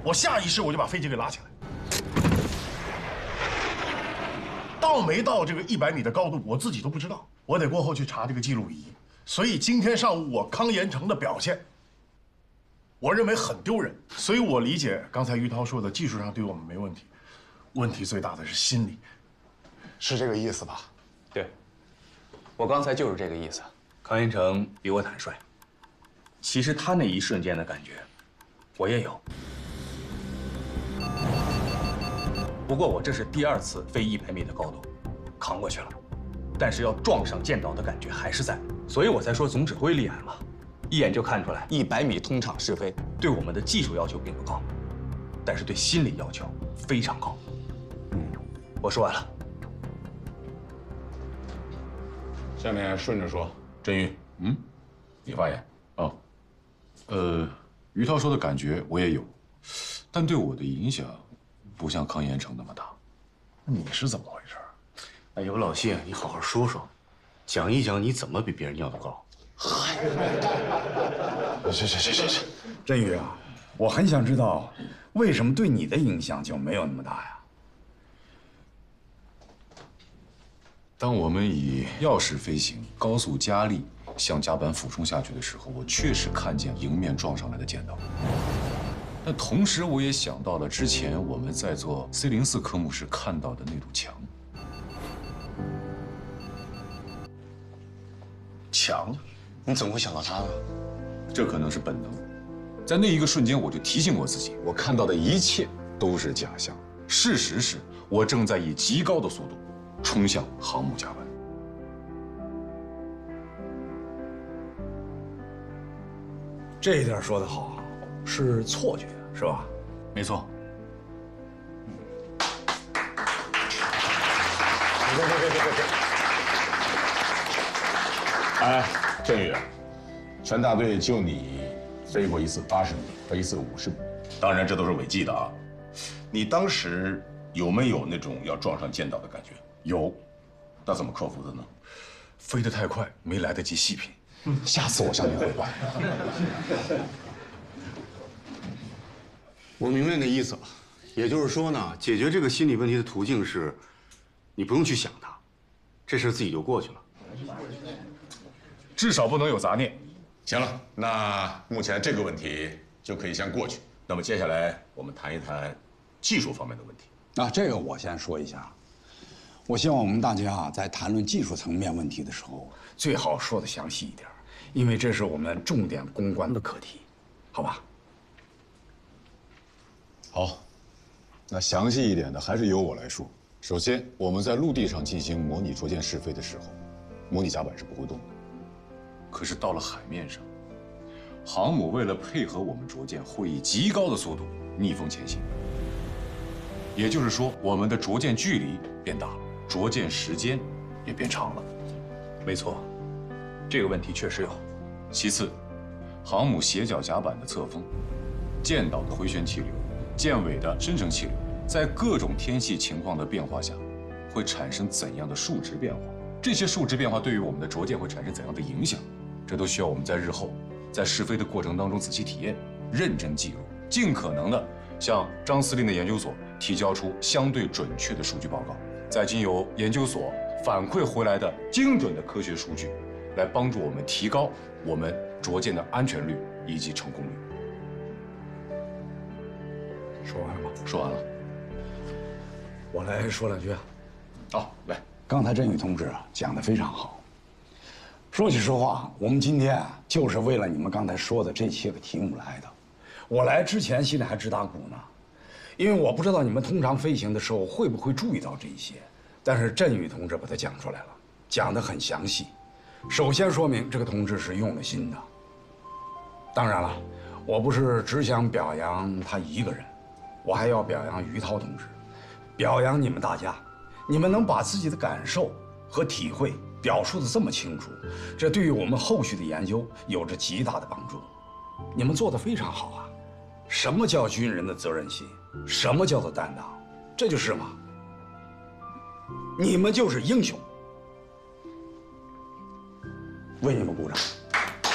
我下意识我就把飞机给拉起来。到没到这个100米的高度，我自己都不知道，我得过后去查这个记录仪。所以今天上午我康延成的表现，我认为很丢人。所以我理解刚才于涛说的，技术上对我们没问题，问题最大的是心理， 是这个意思吧？ 对，我刚才就是这个意思。康延成比我坦率，其实他那一瞬间的感觉，我也有。不过我这是第2次飞100米的高度，扛过去了，但是要撞上舰岛的感觉还是在，所以我才说总指挥厉害嘛，一眼就看出来100米通畅试飞，对我们的技术要求并不高，但是对心理要求非常高。我说完了。 下面顺着说，振宇，你发言。 哦，于涛说的感觉我也有，但对我的影响不像康延成那么大。 你是怎么回事？ 哎呦，老谢，你好好说说，讲一讲你怎么比别人尿得高。 是， 振宇啊，我很想知道，为什么对你的影响就没有那么大呀？ 当我们以钥匙飞行、高速加力向甲板俯冲下去的时候，我确实看见迎面撞上来的舰岛。但同时，我也想到了之前我们在做 C04科目时看到的那堵墙。 墙？ 你怎么会想到它呢？ 这可能是本能。在那一个瞬间，我就提醒我自己，我看到的一切都是假象。事实是我正在以极高的速度冲向航母甲板。 这一点说得好，是错觉，是吧？ 没错。 哎，振宇，全大队就你飞过一次80米和一次50米，当然这都是违纪的啊。你当时有没有那种要撞上舰岛的感觉？ 有。 那怎么克服的呢？ 飞得太快，没来得及细品。 下次我向你汇报。 我明白你的意思了，也就是说呢，解决这个心理问题的途径是，你不用去想它，这事自己就过去了。 至少不能有杂念。 行了，那目前这个问题就可以先过去。那么接下来我们谈一谈技术方面的问题。 那这个我先说一下，我希望我们大家在谈论技术层面问题的时候，最好说的详细一点，因为这是我们重点攻关的课题，好吧？ 好，那详细一点的还是由我来说。首先，我们在陆地上进行模拟着舰试飞的时候，模拟甲板是不会动的。可是到了海面上，航母为了配合我们着舰，会以极高的速度逆风前行。也就是说，我们的着舰距离变大了，着舰时间也变长了。 没错，这个问题确实有。 其次，航母斜角甲板的侧风、舰岛的回旋气流、舰尾的深层气流，在各种天气情况的变化下，会产生怎样的数值变化？这些数值变化对于我们的着舰会产生怎样的影响？这都需要我们在日后在试飞的过程当中仔细体验、认真记录，尽可能的向张司令的研究所提交出相对准确的数据报告，再经由研究所反馈回来的精准的科学数据，来帮助我们提高我们着舰的安全率以及成功率。 说完了吗？ 说完了。 我来说两句啊。 好，来。 刚才振宇同志讲得非常好。说起实话，我们今天就是为了你们刚才说的这些个题目来的。我来之前心里还直打鼓呢，因为我不知道你们通常飞行的时候会不会注意到这一些。但是振宇同志把它讲出来了，讲得很详细。首先说明这个同志是用了心的。当然了，我不是只想表扬他一个人，我还要表扬于涛同志，表扬你们大家。你们能把自己的感受和体会表述得这么清楚，这对于我们后续的研究有着极大的帮助。你们做得非常好啊！什么叫军人的责任心？什么叫做担当？这就是嘛。你们就是英雄，为你们鼓掌。